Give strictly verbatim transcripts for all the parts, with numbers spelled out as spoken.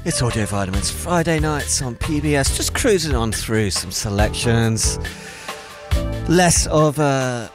It's Audio Vitamins Friday nights on P B S, just cruising on through some selections. Less of a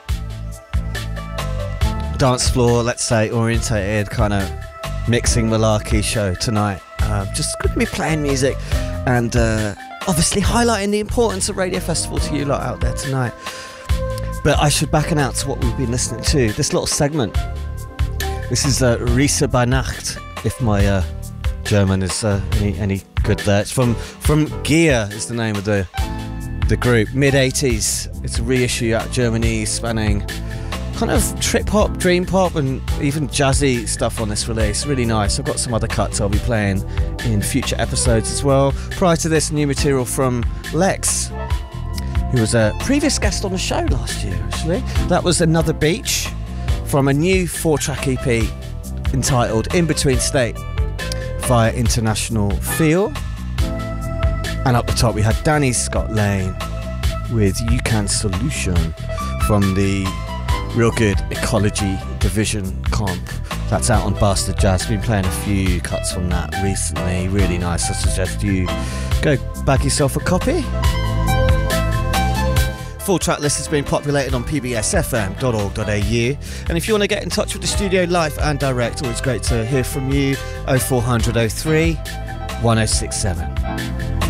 dance floor, let's say, orientated kind of mixing malarkey show tonight. Uh, just going to be playing music and uh, obviously highlighting the importance of Radio Festival to you lot out there tonight. But I should back announce what we've been listening to. This little segment. This is uh, Risa by Nacht, if my uh, German is uh, any, any good there. It's from from Gear is the name of the the group. mid eighties. It's a reissue out of Germany, spanning kind of trip hop, dream pop, and even jazzy stuff on this release. Really nice. I've got some other cuts I'll be playing in future episodes as well. Prior to this, new material from Lex, who was a previous guest on the show last year, actually. That was Another Beach from a new four-track E P entitled In Between State via International Feel. And up the top we had Danny Scott Lane with You Can Solution from the real good Ecology Division comp. That's out on Bastard Jazz. Been playing a few cuts from that recently. Really nice. I suggest you go bag yourself a copy. Full track list has been populated on p b s f m dot org dot a u, and if you want to get in touch with the studio live and direct, always great to hear from you. oh four hundred oh three one oh six seven.